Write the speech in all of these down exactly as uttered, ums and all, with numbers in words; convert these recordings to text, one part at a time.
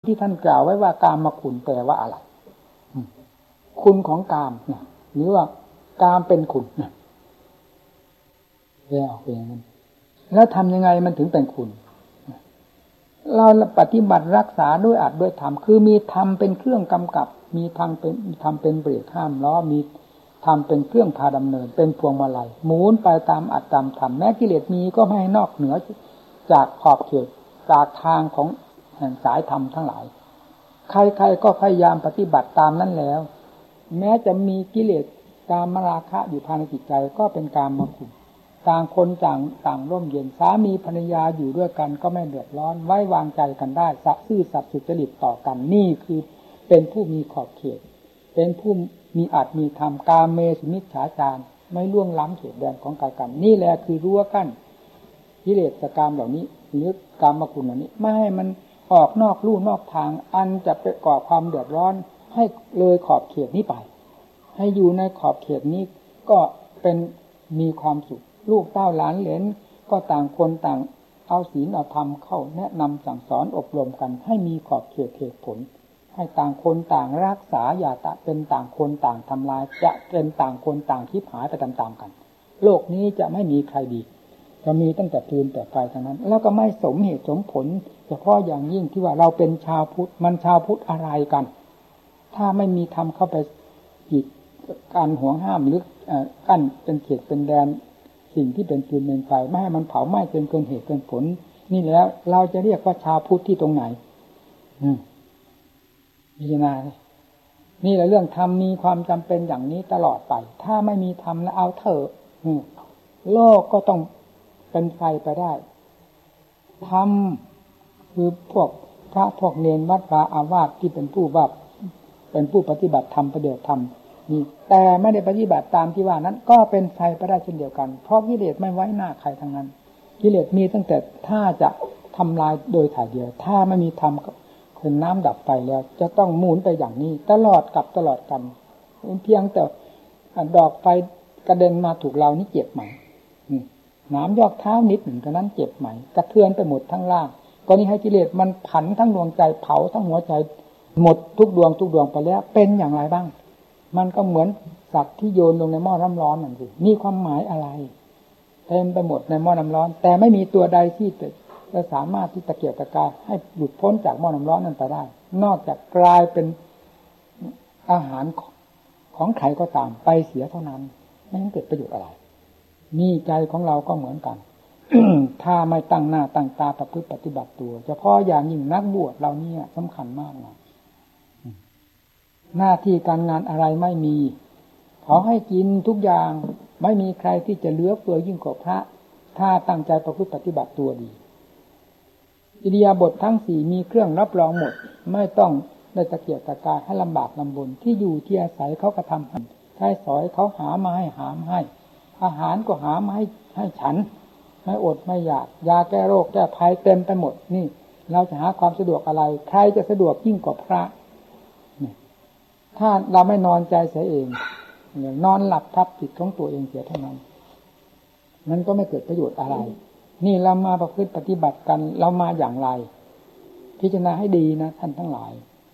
ที่ท่านกล่าวไว้ว่ากามคุณแปลว่าอะไรคุณของกามนะหรือว่ากามเป็นคุณนะแยกออกเองมันแล้วทำยังไงมันถึงเป็นคุณเราปฏิบัติรักษาด้วยอัดด้วยธรรมคือมีธรรมเป็นเครื่องกำกับมีธรรมเป็นธรรมเป็นเบรกห้ามล้อมีธรรมเป็นเครื่องพาดำเนินเป็นพวงมาลัยหมุนไปตามอัดตามธรรมแม้กิเลสมีก็ไม่ให้นอกเหนือจากขอบเขตจากทางของแห่งสายธรรมทั้งหลายใครๆก็พยายามปฏิบัติตามนั้นแล้วแม้จะมีกิเลสกามราคะอยู่ภายในจิตใจก็เป็นกามคุณต่างคนต่างต่างร่มเย็นสามีภรรยาอยู่ด้วยกันก็ไม่เดือดร้อนไว้วางใจกันได้สัตย์ซื่อสัตย์สุจริตต่อกันนี่คือเป็นผู้มีขอบเขตเป็นผู้มีอาจมีธรรมกาเมสุมิจฉาจารไม่ล่วงล้ำเขตแดนของกายกันนี่แหละคือรั้วกั้นกิเลสกามเหล่านี้หรือกามคุณเหล่านี้ไม่ให้มันออกนอกลู่นอกทางอันจะไปก่อความเดือดร้อนให้เลยขอบเขตนี้ไปให้อยู่ในขอบเขตนี้ก็เป็นมีความสุขลูกเต้าหลานเหลนก็ต่างคนต่างเอาศีลเอาธรรมเข้าแนะนำสั่งสอนอบรมกันให้มีขอบเขตเหตุผลให้ต่างคนต่างรักษาอย่าตะเป็นต่างคนต่างทำลายจะเป็นต่างคนต่างทิพหายไปตามๆกันโลกนี้จะไม่มีใครดีจะมีตั้งแต่ปืนแต่ไฟเท่านั้นแล้วก็ไม่สมเหตุสมผลเฉพาะอย่างยิ่งที่ว่าเราเป็นชาวพุทธมันชาวพุทธอะไรกันถ้าไม่มีธรรมเข้าไปกีดการห่วงห้ามหรือกั้นเป็นเขตเป็นแดนสิ่งที่เป็นปืนเป็นไฟไม่ให้มันเผาไหม้จนเกินเหตุเกินผลนี่แล้วเราจะเรียกว่าชาวพุทธที่ตรงไหนอืมพิจารณานี่แหละเรื่องธรรมมีความจำเป็นอย่างนี้ตลอดไปถ้าไม่มีธรรมแล้วเอาเถอะโลกก็ต้องเป็นไฟไปได้ธรรมคือพวกพระพวกเนรวัดวาอาวาสที่เป็นผู้ว่าเป็นผู้ปฏิบัติธรรมปฏิบัติธรรมนี่แต่ไม่ได้ปฏิบัติตามที่ว่านั้นก็เป็นไฟไปได้เช่นเดียวกันเพราะกิเลสไม่ไว้หน้าใครทั้งนั้นกิเลสมีตั้งแต่ถ้าจะทำลายโดยถ่ายเดียวถ้าไม่มีธรรมคือน้ำดับไฟแล้วจะต้องหมุนไปอย่างนี้ตลอดกับตลอดกันเพียงแต่ดอกไฟกระเด็นมาถูกเรานี่เจ็บไหมน้ำยอกเท้านิดหนึ่งเท่านั้นเจ็บไหมกระเทือนไปหมดทั้งล่างก็นี่ให้กิเลสมันผันทั้งดวงใจเผาทั้งหัวใจหมดทุกดวงทุกดวงไปแล้วเป็นอย่างไรบ้างมันก็เหมือนสัตว์ที่โยนลงในหม้อน้ำร้อนนั่นสิมีความหมายอะไรเต็มไปหมดในหม้อน้ำร้อนแต่ไม่มีตัวใดที่จะสามารถที่ตะเกียกตะกายให้หลุดพ้นจากหม้อน้ำร้อนนั้นไปได้นอกจากกลายเป็นอาหารของใครก็ตามไปเสียเท่านั้นไม่เกิดประโยชน์อะไรนี่ใจของเราก็เหมือนกัน ถ้าไม่ตั้งหน้าตั้งตาประพฤติปฏิบัติตัวเฉพาะอย่างยิ่งนักบวชเราเนี่ยสำคัญมากนะหน้าที่การงานอะไรไม่มีเขาให้กินทุกอย่างไม่มีใครที่จะเหลือเฟือยิ่งกว่าพระถ้าตั้งใจประพฤติปฏิบัติตัวดีอิริยาบถทั้งสี่มีเครื่องรับรองหมดไม่ต้องได้ตะเกียกตะกายให้ลำบากลำบนที่อยู่ที่อาศัยเขาก็ทำให้ใช้สอยเขาหามาให้หามาให้อาหารก็หามาให้ให้ฉันไม่อดไม่อยากยาแก้โรคแก้ภัยเต็มไปหมดนี่เราจะหาความสะดวกอะไรใครจะสะดวกยิ่งกว่าพระถ้าเราไม่นอนใจเสียเองนอนหลับทับจิตของตัวเองเสียเท่านั้นมันก็ไม่เกิดประโยชน์อะไรนี่เรามาประพฤติปฏิบัติกันเรามาอย่างไรพิจารณาให้ดีนะท่านทั้งหลาย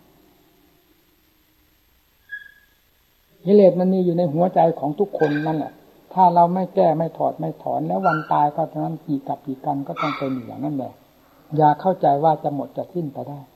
กิเลสมันมีอยู่ในหัวใจของทุกคนนั่นแหละถ้าเราไม่แก้ไม่ถอดไม่ถอนแล้ววันตายก็เท่านั้นกี่กับกี่กันก็ต้องเป็นอย่างนั้นแหละอย่าเข้าใจว่าจะหมดจะสิ้นไปได้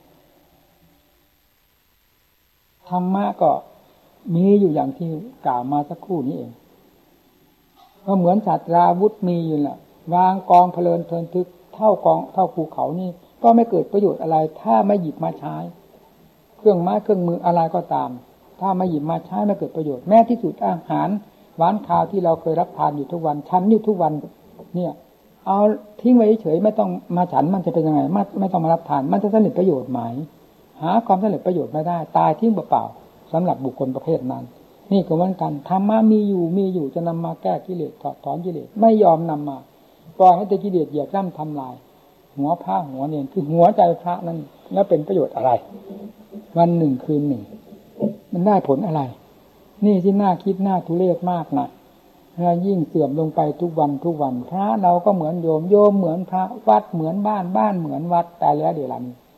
ธรรมะก็มีอยู่อย่างที่กล่าวมาสักครู่นี้เองก็เหมือนศาสตราวุธมีอยู่แหละวางกองเพลินเพลินทึกเท่ากองเท่าภูเขานี่ก็ไม่เกิดประโยชน์อะไรถ้าไม่หยิบมาใช้เครื่องไม้เครื่องมืออะไรก็ตามถ้าไม่หยิบมาใช้ไม่เกิดประโยชน์แม้ที่สุดอาหารหวานข้าวที่เราเคยรับทานอยู่ทุกวันฉันอยู่ทุกวันเนี่ยเอาทิ้งไว้เฉยไม่ต้องมาฉันมันจะเป็นยังไงไม่ไม่ต้องมารับทานมันจะสำเร็จประโยชน์ไหมหาความสำเร็จประโยชน์ไม่ได้ตายทิ้งเปล่าๆสำหรับบุคคลประเภทนั้นนี่ก็เหมือนกันธรรมะมีอยู่มีอยู่จะนำมาแก้กิเลสถอดถอนกิเลสไม่ยอมนำมาปล่อยให้แต่กิเลสเหยียบย่ำทำลายหัวพระหัวเนรคือหัวใจพระนั้นแล้วเป็นประโยชน์อะไรวันหนึ่งคืนหนึ่งมันได้ผลอะไรนี่ที่น่าคิดน่าทุเรศมากนะแล้วยิ่งเสื่อมลงไปทุกวันทุกวันพระเราก็เหมือนโยมโยมเหมือนพระวัดเหมือนบ้านบ้านเหมือนวัดแต่แล้วเดี๋ยวนี้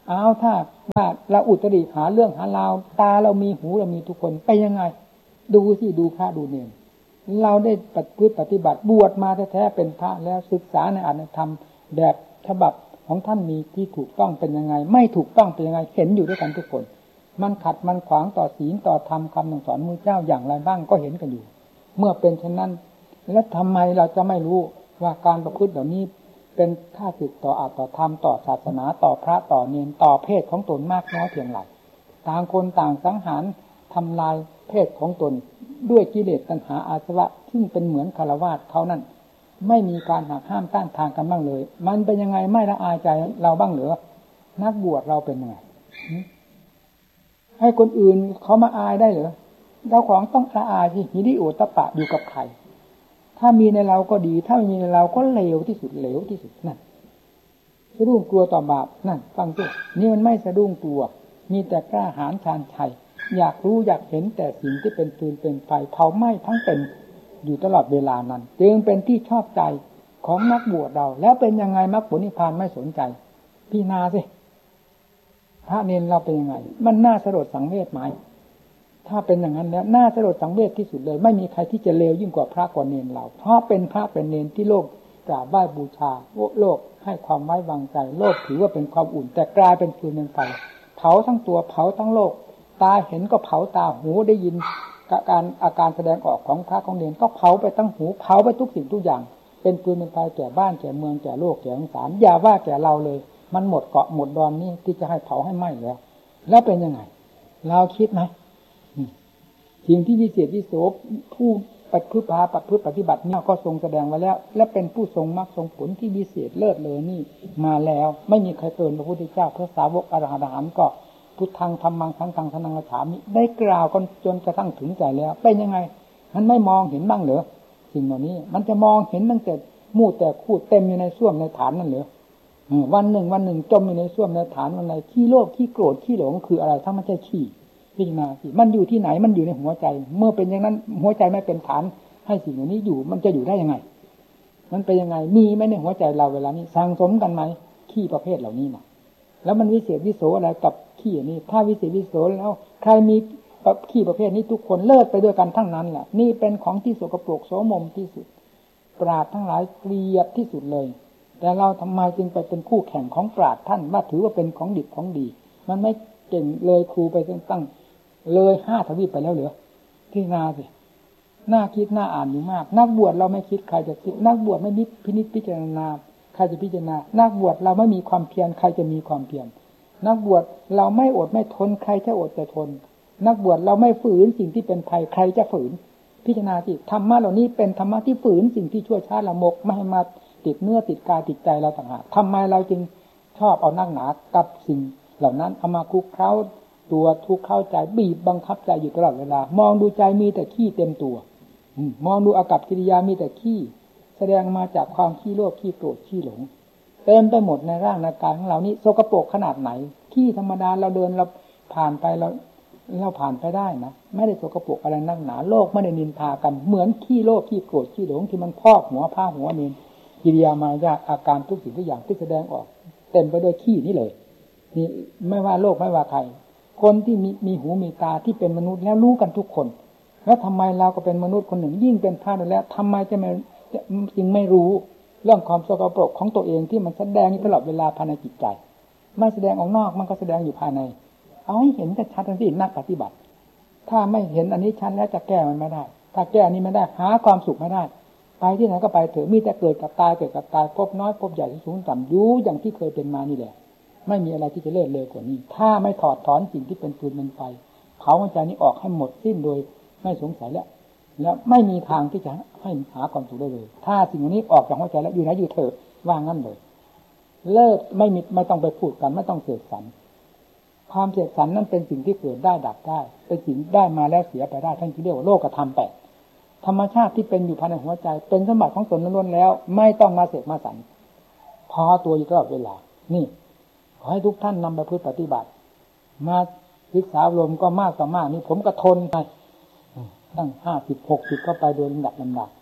เอาถ้าว่าเราอุตริหาเรื่องหาราวตาเรามีหูเรามีทุกคนไปยังไงดูสิดูพระดูเนรเราได้ปฏิบัติปฏิบัติบวชมาแท้ๆเป็นพระแล้วศึกษาในอารยธรรมแบบฉบับของท่านมีที่ถูกต้องเป็นยังไงไม่ถูกต้องเป็นยังไงเห็นอยู่ด้วยกันทุกคนมันขัดมันขวางต่อศีลต่อธรรมคำสอนมือเจ้าอย่างไรบ้างก็เห็นกันอยู่เมื่อเป็นเช่นนั้นแล้วทำไมเราจะไม่รู้ว่าการประพฤติเหล่านี้เป็นค่าศึกต่ออาตต่อธรรมต่อศาสนาต่อพระต่อเนรต่อเพศของตนมากน้อยเพียงไรต่างคนต่างสังหารทำลายเพศของตนด้วยกิเลสตัณหาอาสวะซึ่งเป็นเหมือนคฤหัสถ์เขานั่นไม่มีการหักห้ามต้านทานกันบ้างเลยมันเป็นยังไงไม่ละอายใจเราบ้างเหรือนักบวชเราเป็นยังไงให้คนอื่นเขามาอายได้เหรอเราของต้องละอายสิหิริโอตปะอยู่กับใครถ้ามีในเราก็ดีถ้าไม่มีในเราก็เลวที่สุดเลวที่สุดนั่นสะดุ้งกลัวต่อบาปนั่นฟังสินี่มันไม่สะดุ้งกลัวมีแต่กล้าหาญชาญชัยอยากรู้อยากเห็นแต่สิ่งที่เป็นฟืนเป็นไฟเผาไหม้ทั้งเป็นอยู่ตลอดเวลานั้นจึงเป็นที่ชอบใจของนักบวชเราแล้วเป็นยังไงมรรคผลนิพพานไม่สนใจพี่นาสิพระเนรเราเป็นยังไงมันน่าสลดสังเวชไหมถ้าเป็นอย่างนั้นแล้วน่าสลดสังเวชที่สุดเลยไม่มีใครที่จะเลวยิ่งกว่าพระกว่าเนรเราเพราะเป็นพระเป็นเนรที่โลกกราบไหว้บูชาโลกให้ความไว้วางใจโลกถือว่าเป็นความอุ่นแต่กลายเป็นฟืนเป็นไฟเผาทั้งตัวเผาทั้งโลกตาเห็นก็เผาตาหูได้ยินการอาการแสดงออกของพระของเนรก็เผาไปทั้งหูเผาไปทุกสิ่งทุกอย่างเป็นฟืนเป็นไฟแก่บ้านแก่เมืองแก่โลกแก่สงสารอย่าว่าแก่เราเลยมันหมดเกาะหมดดอนนี่ที่จะให้เผาให้ไหม้แล้วแล้วเป็นยังไงเราคิดไหมสิ่งที่วิเศษวิโสผู้ปฏิบัติประพฤติปฏิบัติเนี่ยก็ทรงแสดงไว้แล้วและเป็นผู้ทรงมรรคทรงผลที่วิเศษเลิศเลยนี่มาแล้วไม่มีใครเกินพระพุทธเจ้าพระสาวกอรหันต์ก็พุทธังธัมมังสังฆังสนังกัจฉามิได้กล่าวกันจนกระทั่งถึงใจแล้วเป็นยังไงมันไม่มองเห็นบ้างเหรอสิ่งเหล่านี้มันจะมองเห็นตั้งแต่มู่แต่คู่เต็มอยู่ในส้วมในฐานนั่นเหรอวันหนึ่งวันหนึ่งจมอยู่ในส้วมในฐานวันไหนขี้โลภขี้โกรธขี้หลงคืออะไรถ้าไม่ใช่ขี้พิจารณาสิมันอยู่ที่ไหนมันอยู่ในหัวใจเมื่อเป็นอย่างนั้นหัวใจไม่เป็นฐานให้สิ่งเหล่านี้อยู่มันจะอยู่ได้ยังไงมันเป็นยังไงมีไหมในหัวใจเราเวลานี้สั่งสมกันไหมขี้ประเภทเหล่านี้นะแล้วมันวิเศษวิโสอะไรกับขี้อันนี้ถ้าวิเศษวิโสแล้วใครมีขี้ประเภทนี้ทุกคนเลิศไปด้วยกันทั้งนั้นแหละนี่เป็นของที่สกปรกโสมมที่สุดปราชญ์ทั้งหลายเกลียดที่สุดเลยแต่เราทำไมจึงไปเป็นคู่แข่งของปราชญ์ท่านว่าถือว่าเป็นของดิบของดีมันไม่เก่งเลยครูไปตั้งเลยห้าทวีปไปแล้วเหรอที่นาสิน่าคิดน่าอ่านอยู่มากนักบวชเราไม่คิดใครจะคิดนักบวชไม่นิพินิจพิจารณาใครจะพิจารณานักบวชเราไม่มีความเพียรใครจะมีความเพียรนักบวชเราไม่อดไม่ทนใครจะอดจะทนนักบวชเราไม่ฝืนสิ่งที่เป็นภัยใครจะฝืนพิจารณาสิธรรมะเหล่านี้เป็นธรรมะที่ฝืนสิ่งที่ชั่วช้าละมกไม่ให้มาติดเนื้อติดกายติดใจเราต่างหากทำไมเราจึงชอบเอานักหนากับสิ่งเหล่านั้นเอามาคุกเคล้าตัวทุกข์เข้าใจบีบบังคับใจอยู่ตลอดเวลามองดูใจมีแต่ขี้เต็มตัวมองดูอากัปกิริยามีแต่ขี้แสดงมาจากความขี้โลภขี้โกรธขี้หลงเต็มไปหมดในร่างในกายของเรานี่โสกโปรกขนาดไหนขี้ธรรมดาเราเดินเราผ่านไปเราเราผ่านไปได้นะไม่ได้โสกโปรกอะไรนักหนาโลกไม่ได้นินทากันเหมือนขี้โลภขี้โกรธขี้หลงที่มันพอกหัวผ้าหัวเนนกิริยามารยาอาการทุกสิ่งทุกอย่างที่แสดงออกเต็มไปด้วยขี้นี่เลยนี่ไม่ว่าโลกไม่ว่าใครคนที่มีมีหูมีตาที่เป็นมนุษย์แล้วรู้กันทุกคนแล้วทำไมเราก็เป็นมนุษย์คนหนึ่งยิ่งเป็นพระแล้วทำไมจะไม่จึงไม่รู้เรื่องความสกปรกของตัวเองที่มันแสดงอยู่ตลอดเวลาภายในจิตใจไม่แสดงออกนอกมันก็แสดงอยู่ภายในเอาให้เห็นชัดๆสินักปฏิบัติถ้าไม่เห็นอันนี้ชัดแล้วจะแก้มันไม่ได้ถ้าแก้อันนี้ไม่ได้หาความสุขไม่ได้ไปที่ไหนก็ไปเถอะมีแต่เกิดกับตายเกิดกับตายพบน้อยพบใหญ่สูงต่ำอยู่อย่างที่เคยเป็นมานี่แหละไม่มีอะไรที่จะเลิศเลวกว่านี้ถ้าไม่ถอดถอนสิ่งที่เป็นฟืนเป็นไฟเผาหัวใจนี้ออกให้หมดสิ้นโดยไม่สงสัยแล้วแล้วไม่มีทางที่จะให้หาความสุขได้เลยถ้าสิ่งนี้ออกจากหัวใจแล้วอยู่ไหนอยู่เถอะว่างั้นเลยเลิกไม่มีไม่ต้องไปพูดกันไม่ต้องเสกสรรความเสกสรรนั้นเป็นสิ่งที่เกิดได้ดับได้เป็นสิ่งได้มาแล้วเสียไปได้ท่านเรียกว่าโลกธรรมแปดธรรมชาติที่เป็นอยู่ภายในหัวใจเป็นสมบัติของตนล้วนๆแล้วไม่ต้องมาเสกมาสรรพอตัวอยู่ตลอดเวลานี่ขอให้ทุกท่านนำไปพึ่งปฏิบัติมาศึกษาอบรมก็มากต่อมากนี่ผมก็ทนไปตั้งห้าสิบหกสิบก็ไปโดยลำดับลำดับ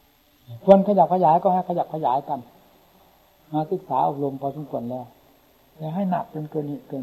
ควรขยับขยายก็ให้ขยับขยายกันมาศึกษาอบรมพอสมควรแล้วอย่าให้หนักจนเกินเหตุเกิน